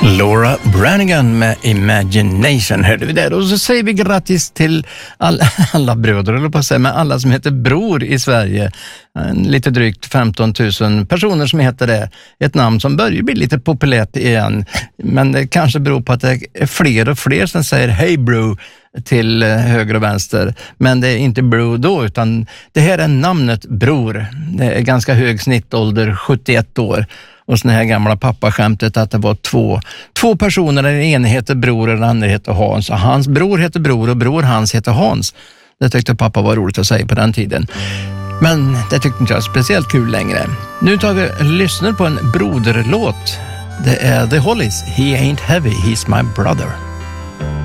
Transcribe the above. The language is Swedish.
Laura Branigan med Imagination hörde vi där. Och så säger vi grattis till alla bröder, eller på att säga, men alla som heter Bror i Sverige. Lite drygt 15 000 personer som heter det. Ett namn som börjar bli lite populärt igen. Men det kanske beror på att det är fler och fler som säger hej bro till höger och vänster. Men det är inte bro då, utan det här är namnet Bror. Det är ganska hög snittålder, 71 år. Och sån här gamla pappaskämtet att det var två personer, den ena heter Bror och den andra heter Hans. Och hans bror heter Bror och bror hans heter Hans. Det tyckte pappa var roligt att säga på den tiden. Men det tyckte inte jag speciellt kul längre. Nu tar vi lyssnar på en broderlåt. Det är The Hollies, He Ain't Heavy, He's My Brother.